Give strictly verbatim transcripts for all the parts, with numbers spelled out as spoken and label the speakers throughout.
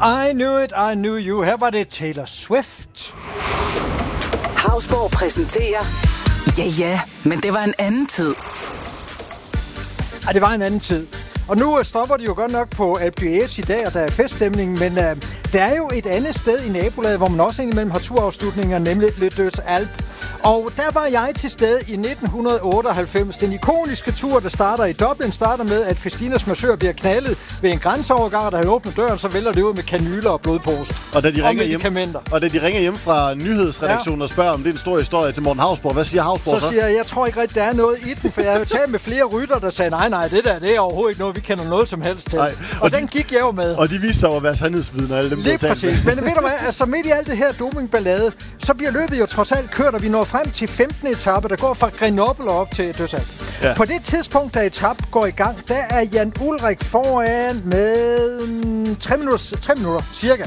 Speaker 1: I knew it, I knew you. Her var det Taylor Swift.
Speaker 2: Hausborg præsenterer... Ja, ja, men det var en anden tid.
Speaker 1: Ja, det var en anden tid. Og nu stopper de jo godt nok på Alpe d'Huez i dag, og der er feststemning, men øh, der er jo et andet sted i nabolaget, hvor man også indimellem har turafslutninger, nemlig Les Deux Alpes. Og der var jeg til stede i nitten otteoghalvfems. Den ikoniske tur, der starter i Dublin, starter med, at Festinas massør bliver knaldet ved en grænseovergang, der har åbnet døren, så vælter det ud med kanyler og blodposer.
Speaker 3: Og da de ringer hjem, og da de ringer hjem fra nyhedsredaktionen ja. og spørger, om det er en stor historie til Morten Hausborg, hvad siger Hausborg så?
Speaker 1: Så siger jeg, jeg tror ikke rigtig, der er noget i den, for jeg har jo talt med flere rytter, der sagde, nej, nej, det der, det er overhovedet ikke noget, vi kender noget som helst til. Nej. Og, og den de, gik jeg jo med.
Speaker 3: Og de viste sig at være sandhedsvidner, alle dem,
Speaker 1: lige
Speaker 3: der
Speaker 1: præcis. Men ved du hvad, altså midt i alt det her dopingballade, så bliver løbet jo trods alt kørt, og vi når frem til femtende etape, der går fra Grenoble op til Deux Alpes. Ja. På det tidspunkt, da etape går i gang, der er Jan Ullrich foran med mm, tre minutter, tre minutter cirka,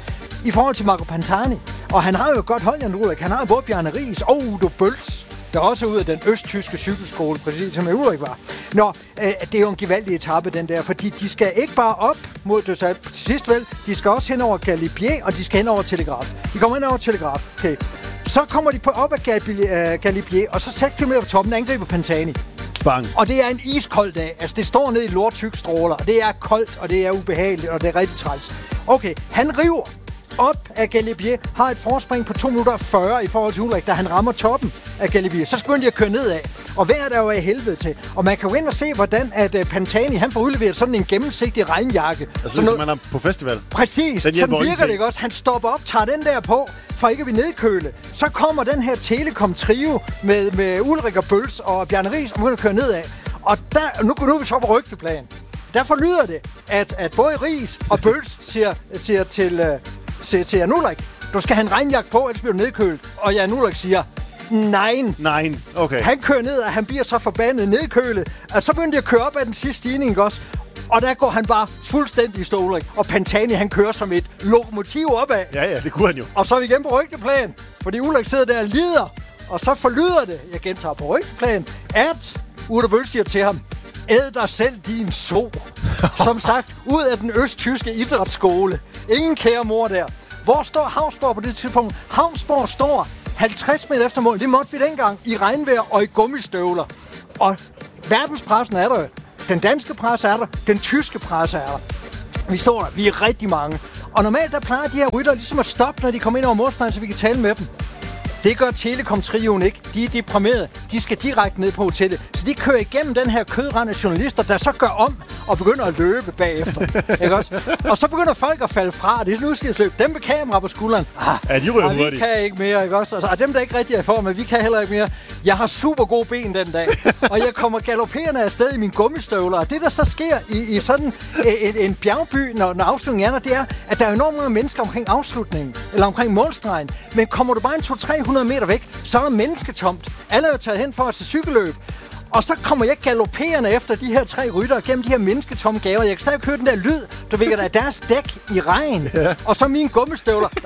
Speaker 1: i forhold til Marco Pantani. Og han har jo godt hold, Jan Ullrich. Han har både Bjarne Riis og Udo Bölz, der er også ud af den østtyske cykelskole, præcis som Ulrich var. Nå, øh, det er jo en gevaldig etape, den der, fordi de skal ikke bare op mod Deux Alpes til sidst vel, de skal også hen over Galibier, og de skal hen over Telegraf. De kommer hen over Telegraf, okay. Så kommer de på op af Galibier, og så seks kilometer på toppen, angriber Pantani.
Speaker 3: Bang.
Speaker 1: Og det er en iskold dag. Altså, det står ned i lortyk stråler, og det er koldt, og det er ubehageligt, og det er rigtig træls. Okay, han river op af Galibier, har et forspring på to minutter og fyrre i forhold til Ulrich, da han rammer toppen af Galibier. Så begynder de at køre nedad, og vejret er jo af helvede til. Og man kan jo ind og se, hvordan at uh, Pantani, han får udleveret sådan en gennemsigtig regnjakke.
Speaker 3: Altså ligesom man er på festival.
Speaker 1: Præcis, sådan virker ingenting. Det ikke også. Han stopper op, tager den der på, for ikke at blive nedkøle. Så kommer den her Telekom-trio med, med Ulrich og Bölz og Bjarne Riis, og begynder at køre nedad. Og der, nu, nu er vi så på rygteplan. Derfor lyder det, at, at både Riis og Bölz siger, siger til... Uh, siger til Jan Ullrich, du skal have en regnjakke på, ellers bliver du nedkølet. Og Jan Ullrich siger, nej.
Speaker 3: Nej, okay.
Speaker 1: Han kører ned, og han bliver så forbandet nedkølet. Og så begynder de at køre op ad den sidste stigning også. Og der går han bare fuldstændig i stå, Ulrich. Og Pantani, han kører som et lokomotiv opad.
Speaker 3: Ja, ja, det kunne han jo.
Speaker 1: Og så er vi igen på rygteplan, fordi Ulrich sidder der og lider. Og så forlyder det, jeg gentager på rygteplan, at Udo Bölz siger til ham, æd dig selv, din so. Som sagt, ud af den østtyske idrætsskole. Ingen kære mor der. Hvor står Hausborg på det tidspunkt? Hausborg står halvtreds meter efter mål. Det måtte vi dengang i regnvejr og i gummistøvler. Og verdenspressen er der. Den danske presse er der. Den tyske presse er der. Vi står der. Vi er rigtig mange. Og normalt der plejer de her rytter ligesom at stoppe, når de kommer ind over modstanden, så vi kan tale med dem. Det gør Telekom-trioen ikke. De er deprimerede. De skal direkte ned på hotellet. Så de kører igennem den her kødrand af journalister, der så gør om og begynder at løbe bagefter. Ikke også? Og så begynder folk at falde fra. Det er sådan en udskidsløb. Dem med kamera på skulderen. Ah,
Speaker 3: ja, de ryger
Speaker 1: ah, vi kan ikke mere, ikke også? Og dem, der ikke rigtig er i form, men vi kan heller ikke mere. Jeg har super gode ben den dag. Og jeg kommer galopperende afsted i mine gummistøvler. Og det, der så sker i, i sådan en, en bjergby, når, når afslutningen er der, det er, at der er enormt mange mennesker omkring afslutningen. Eller omkring målstregen. Men kommer du bare en to til tre hundrede meter væk, så er der mennesketomt. Alle er jo taget hen for at se cykelløb. Og så kommer jeg galopperende efter de her tre ryttere gennem de her mennesketomme gaver. Jeg kan stadig høre den der lyd, der vækker der er deres dæk i regn. Ja. Og så mine gummistøvler. Der.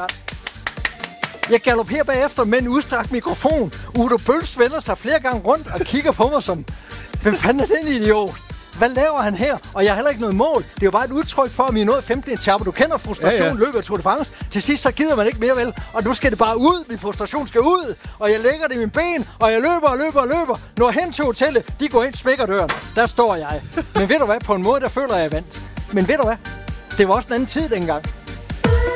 Speaker 1: Jeg galopperer bagefter med en udstrakt mikrofon. Udo Bölz vender sig flere gange rundt og kigger på mig som, hvem fanden er den idiot? Hvad laver han her? Og jeg har heller ikke noget mål. Det er jo bare et udtryk for, at vi er nået femtende etape. Du kender frustration, ja, ja. Løbet af Tour de France. Til sidst så gider man ikke mere vel. Og nu skal det bare ud. Min frustration skal ud. Og jeg lægger det i mine ben. Og jeg løber og løber og løber. Når hen til hotellet, de går ind, smækker døren. Der står jeg. Men ved du hvad? På en måde, der føler jeg, jeg vandt. Men ved du hvad? Det var også en anden tid dengang.